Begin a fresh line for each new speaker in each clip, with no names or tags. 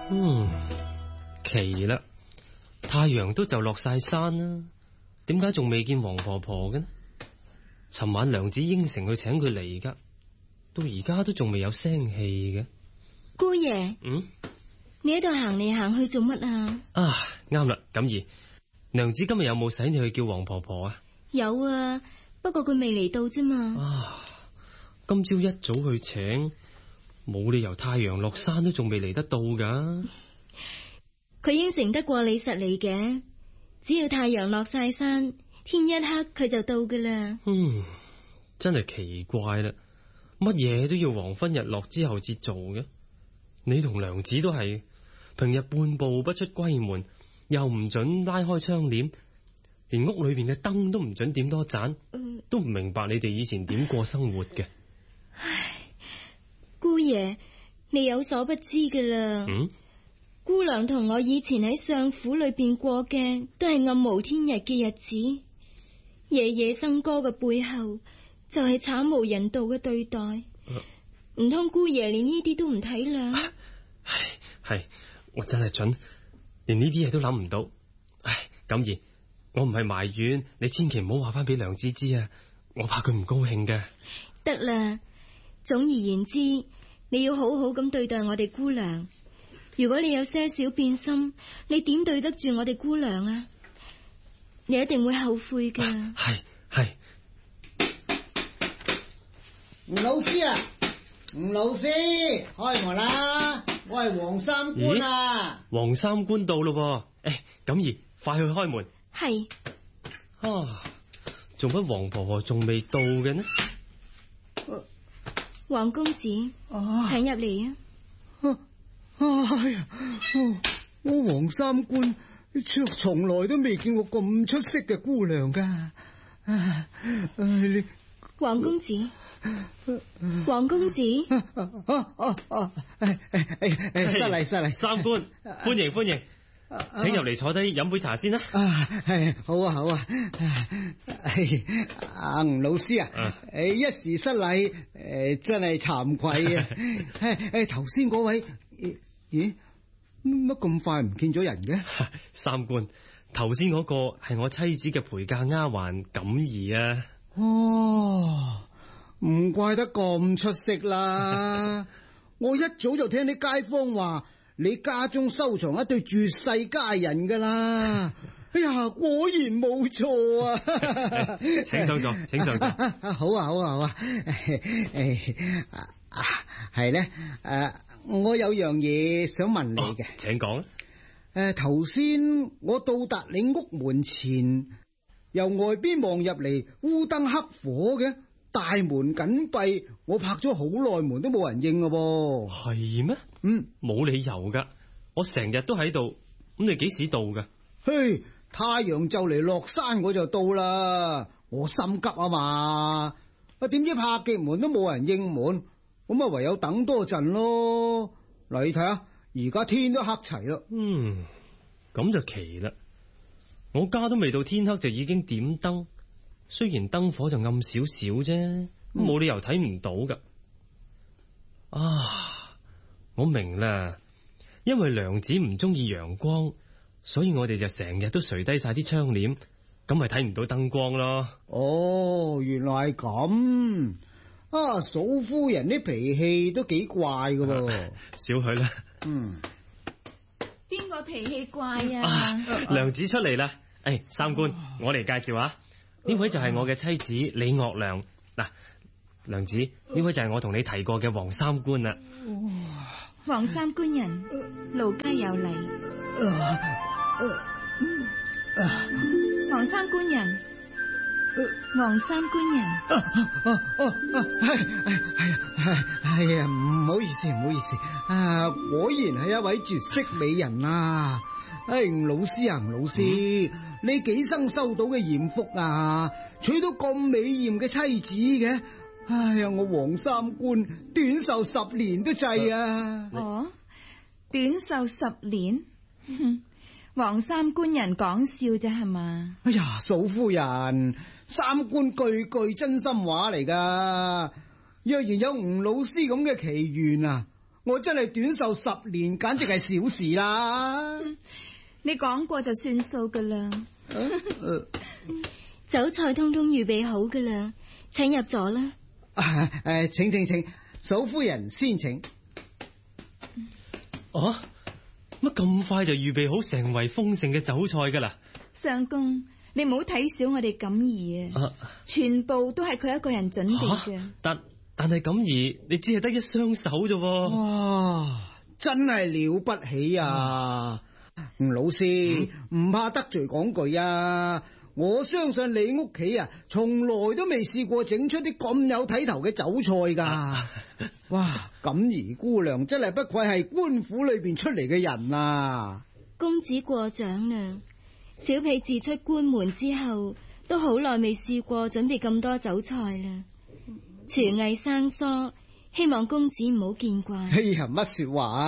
奇啦，太陽都就落晒山啦，點解仲未見黃婆婆嘅呢？尋晚娘子應承去請佢嚟噶，到而家都仲未有聲氣嘅。
姑爺，你喺度行嚟行去做乜啊？
啱啦，錦兒，娘子今日有冇使你去叫黃婆婆啊？
有啊，不過佢未嚟到啫嘛。
今朝一早去請，冇理由太陽落山都仲未嚟得到噶。
佢應承得過你實嚟嘅，只要太陽落晒山，天一黑佢就到噶啦。
真係奇怪啦，乜嘢都要黃昏日落之後至做嘅。你同娘子都係平日半步不出閨門，又唔准拉開窗簾，連屋裏邊嘅燈都唔准點多盞，都唔明白你哋以前點過生活嘅。
唉，姑爺，你有所不知噶啦。姑娘同我以前喺相府裏邊過嘅都係暗無天日嘅日子，夜夜笙歌嘅背後就係慘無人道嘅對待。唔通姑爺連呢啲都唔體諒？
係我真係蠢，連呢啲嘢都諗唔到。錦兒，我唔係埋怨你，千祈唔好話翻俾娘子知啊，我怕佢唔高興嘅。
得啦，總而言之，你要好好咁對待我哋姑娘。如果你有些少變心，你點對得住我哋姑娘啊？你一定會後悔噶。
係。
吳老師啊，吳老師，開門啦！我係黃三官啊。
黃三官到咯。錦兒，快去開門。
係。
做乜黃婆婆仲未到嘅呢？
黃公子，請入嚟啊！
哎呀，我黃三官從來都未見過咁出色嘅姑娘噶。
黃公子，黃公子，
失禮。
三官，歡迎，請入嚟坐低飲杯茶先啦。
好啊。吳老師啊，一時失禮，真係慚愧啊。頭先嗰位，咦？乜咁快唔見咗人嘅？
三官，頭先嗰個係我妻子嘅陪嫁丫鬟錦兒啊。
唔怪得咁出色啦。我一早就聽啲街坊話你家中收藏一對絕世佳人噶啦。哎呀，果然冇錯啊。
請上座。
好啊。係咧，我有樣嘢想問你嘅。
請講。
頭先我到達你屋門前，由外邊望入嚟，烏燈黑火嘅，大門緊閉，我拍咗好耐門都冇人應嘅噃。
係咩？冇理由噶，我成日都喺度。咁你幾時到噶？
嘿，太陽就嚟落山我就到啦，我心急啊嘛。點知拍極門都冇人應門，咁啊唯有等多陣咯。嗱，你睇下，而家天都黑齊啦。
咁就奇啦。我家都未到天黑就已經點燈，雖然燈火就暗少少啫，冇理由睇唔到噶。我明啦，因為娘子唔中意陽光，所以我哋就成日都垂低晒啲窗簾，咁咪睇唔到燈光咯。
原來係咁。嫂夫人啲脾氣都幾怪噶噃。
少許啦。
邊個脾氣怪啊？
娘子出嚟啦。三官，我嚟介紹啊，呢位就係我嘅妻子李岳娘。嗱，娘子，呢位就係我同你提過嘅黃三官啦。
黃三官人，奴家有禮。黃三官人，黃三官人。
係啊，唔好意思。果然係一位絕色美人啊。吳老師，你幾生收到嘅艷福啊，娶到咁美艷嘅妻子嘅。我黃三官短壽10年都制啊。
短壽10年？黃三官人講笑啫係嘛？
嫂夫人，三官句句真心話嚟噶。若然有吳老師咁嘅奇緣啊， 我真係短壽10年，簡直係小事啦。
你講過就算數噶啦。
酒菜通通預備好噶啦，請入座啦。
請，嫂夫人先請。
乜咁快就預備好成圍豐盛嘅酒菜噶啦？
相公，你唔好睇小我哋錦兒啊，全部都係佢一個人準備嘅。
但係錦兒，你只係得一雙手啫。
哇，真係了不起啊！吳老師，唔怕得罪講句啊，我相信你屋企啊，從來都未試過整出啲咁有睇頭嘅酒菜噶。哇，錦兒姑娘真係不愧係官府裏邊出嚟嘅人啊！
公子過獎啦，小婢自出官門之後，都好耐未試過準備咁多酒菜啦。廚藝生疏，希望公子唔好見怪。
哎呀，乜說話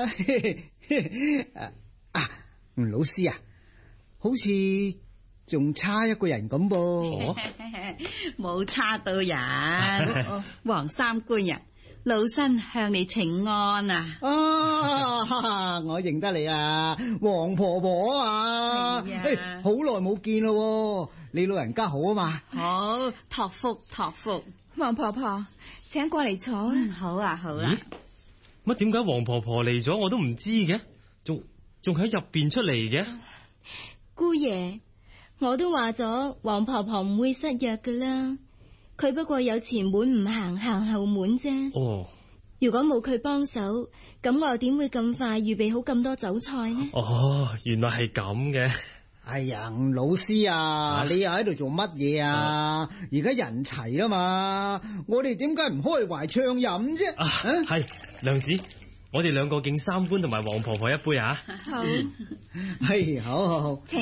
啊？吳老師啊，好似仲差一個人咁噃。
冇差到人。黃三官人，老身向你請安啊！
我認得你啊，黃婆婆啊，好耐冇見咯。你老人家好啊嘛？
好，託福。
黃婆婆，請過嚟坐。
好啊。
乜點解黃婆婆嚟咗我都唔知嘅？仲喺入邊出嚟嘅？
姑爺，我都話咗黃婆婆唔會失約噶啦，佢不過有前門唔行，行後門啫。如果冇佢幫手，咁我點會咁快預備好咁多酒菜呢？
原來係咁嘅。
哎呀，吳老師啊，你又喺度做乜嘢啊？而家人齊啦嘛，我哋點解唔開懷暢飲啫？
係娘子，我哋兩個敬三官同埋黃婆婆一杯啊！
好，
係好，請。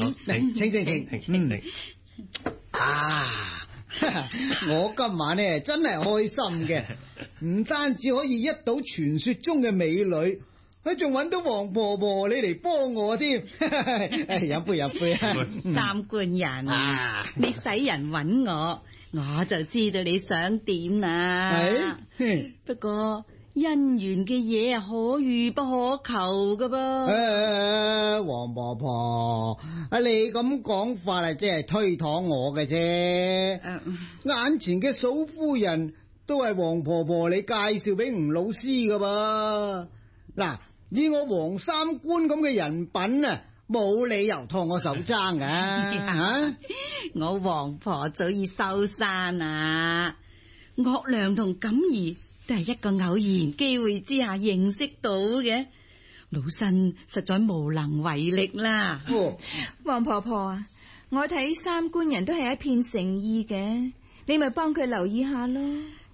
我今晚呢真係開心嘅，唔單止可以一睹傳說中嘅美女，仲揾到黃婆婆你嚟幫我添。飲杯啊！
三官人，你使人揾我就知道你想點啦。不過姻緣嘅嘢可遇不可求噶噃。
黃婆婆，你咁講法係即係推搪我嘅啫。眼前嘅嫂夫人都係黃婆婆你介紹俾吳老師噶噃。嗱，以我黃三官咁嘅人品啊，冇理由拖我手踭噶。
我黃婆早已收山啊，岳良同錦兒都係一個偶然機會之下認識到嘅，老身實在無能為力啦。
黃婆婆啊，我睇三官人都係一片誠意嘅，你咪幫佢留意下咯。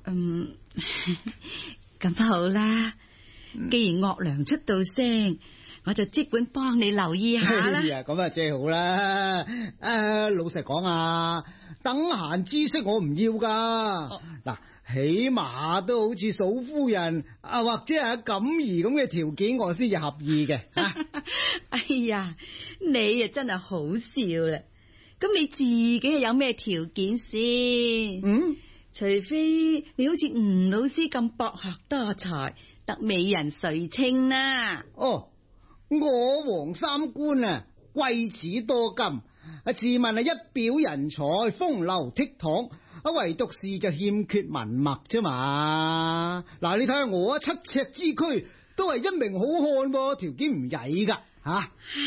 咁好啦，既然岳良出到聲，我就即管幫你留意下啦。
咁啊最好啦。老實講啊，等閒知識我唔要噶。嗱，起碼都好似嫂夫人或者係錦兒咁嘅條件，我先至合意嘅。
哎呀，你啊真係好笑啦！咁你自己係有咩條件先？除非你好似吳老師咁博學多才，得美人垂青啦。
我黃三官啊，貴子多金，自問係一表人才，風流倜儻，唯獨是就欠缺文墨啫嘛。嗱，你睇下我7尺之軀，都係一名好漢喎，條件唔曳噶吓。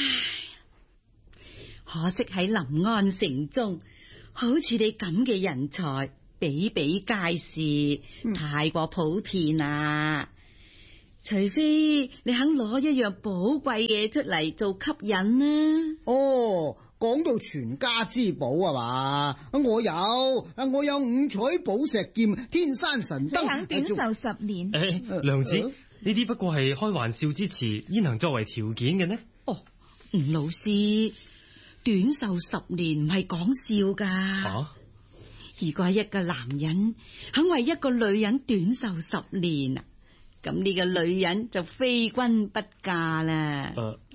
可惜喺臨安城中，好似你咁嘅人才比比皆是，太過普遍啦。除非你肯攞一樣寶貴嘢出嚟做吸引啦。
講到全家之寶啊嘛，我有五彩寶石劍、天山神燈，
你肯短壽10年？
娘子，呢啲不過係開玩笑之詞，焉能作為條件嘅呢？
吳老師，短壽10年唔係講笑噶。如果一個男人肯為一個女人短壽10年啊，咁呢個女人就非君不嫁啦。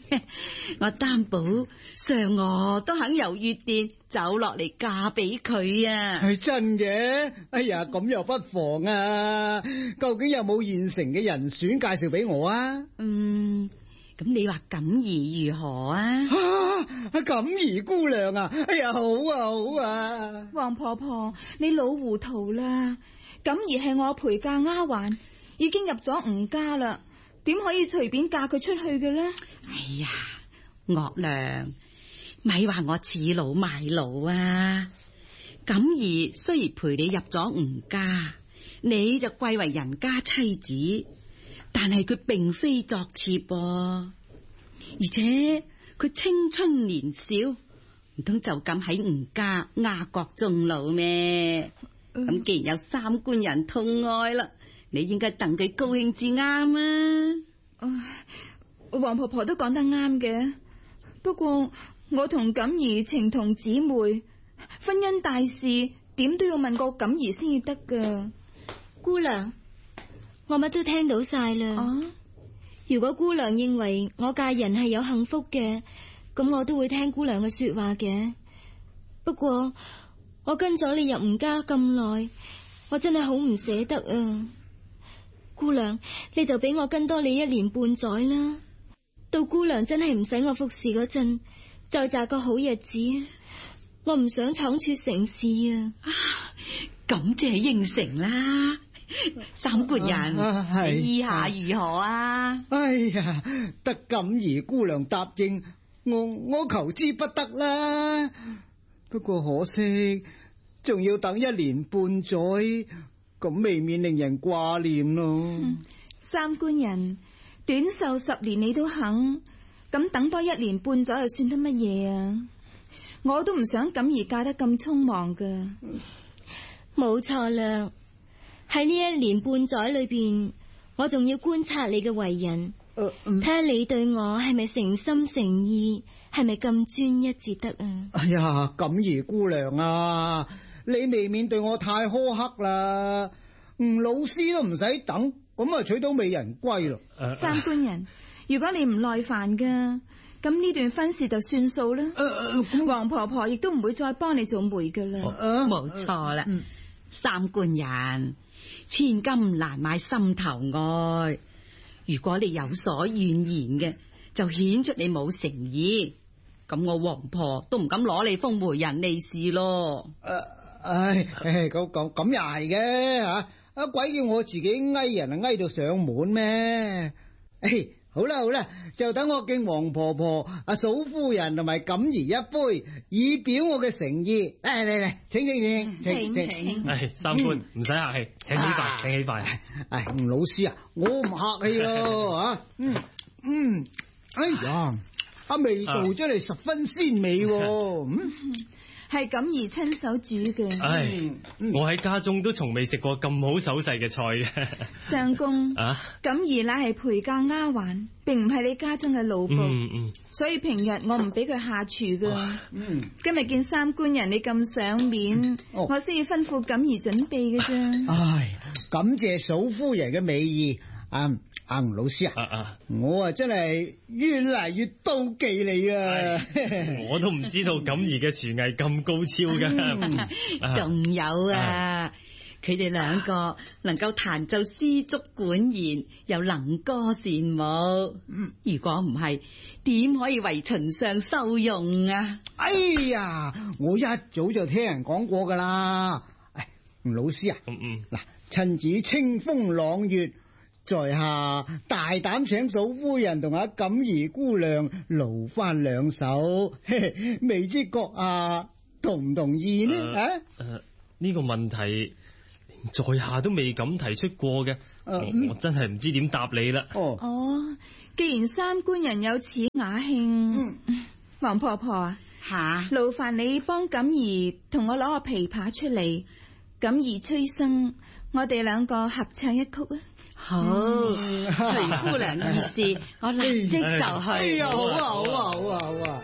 我擔保嫦娥都肯由月殿走落嚟嫁俾佢啊！
係真嘅？哎呀，咁又不妨啊！究竟有冇現成嘅人選介紹俾我啊？
咁你話錦兒如何啊？
錦兒姑娘啊！哎呀，好啊好啊！
王婆婆，你老糊塗啦！錦兒係我陪嫁丫鬟，已經入咗吳家啦，點可以隨便嫁佢出去嘅呢？
哎呀，岳娘，咪話我恃老賣老啊！錦兒雖然陪你入咗吳家，你就貴為人家妻子，但係佢並非作妾噃，而且佢青春年少，唔通就咁喺吳家丫國終老咩？咁既然有三官人痛愛啦，你應該戥佢高興至啱啊！
王婆婆都講得啱嘅，不過我同錦兒情同姊妹，婚姻大事點都要問過錦兒先至得噶。
姑娘，我乜都聽到晒啦。如果姑娘認為我嫁人係有幸福嘅，咁我都會聽姑娘嘅說話嘅。不過我跟咗你入吳家咁耐，我真係好唔捨得啊！姑娘，你就俾我跟多你1年半載啦。到姑娘真係唔使我服侍嗰陣，再擇個好日子。我唔想闖出城市啊！
咁即係應承啦。三官人，你意下如何啊？
哎呀，得錦兒姑娘答應，我求之不得啦。不過可惜，仲要等1年半載，咁未免令人掛念咯。
三官人，短壽10年你都肯，咁等多1年半載又算得乜嘢啊？我都唔想錦兒嫁得咁匆忙噶。
冇錯啦，喺呢1年半載裏邊，我仲要觀察你嘅為人，睇下你對我係咪誠心誠意，係咪咁專一至得啊？
哎呀，錦兒姑娘啊，你未免對我太苛刻啦。吳老師都唔使等，咁啊娶到美人歸咯。
三官人，如果你唔耐煩噶，咁呢段婚事就算數啦。王婆婆亦都唔會再幫你做媒噶啦。
冇錯啦，三官人，千金難買心頭愛。如果你有所怨言嘅，就顯出你冇誠意，咁我王婆都唔敢攞你封媒人利是咯。
咁又係嘅吓。鬼叫我自己翳人翳到上門咩？好啦，就等我敬王婆婆、嫂夫人同埋錦兒一杯，以表我嘅誠意。嚟，請。
三官唔使客氣，請起筷，請起筷。
吳老師啊，我唔客氣咯吓。哎呀，味道真係十分鮮美。
係錦兒親手煮嘅。
我喺家中都從未食過咁好手勢嘅菜嘅。
相公，錦兒乃係陪嫁丫鬟，並唔係你家中嘅奴僕，所以平日我唔俾佢下廚噶。今日見三官人你咁賞面，我先至吩咐錦兒準備嘅啫。
感謝嫂夫人嘅美意。吳老師啊，我真係越嚟越妒忌你啊！
我都唔知道錦兒嘅廚藝咁高超噶。
仲有佢哋2個能夠彈奏絲竹管弦，又能歌善舞。如果唔係，點可以為秦相收用啊？
哎呀，我一早就聽人講過噶啦。吳老師啊，嗱，趁住清風朗月，在下大膽請嫂夫人同錦兒姑娘勞翻2手，未知閣下同唔同意呢？
呢個問題連在下都未敢提出過嘅，我真係唔知點答你啦。
既然三官人有此雅興，王婆婆啊，勞煩你幫錦兒同我攞個琵琶出嚟，錦兒吹笙，我哋2個合唱一曲啊！
好，隨姑娘意思，我立即就去。
好啊！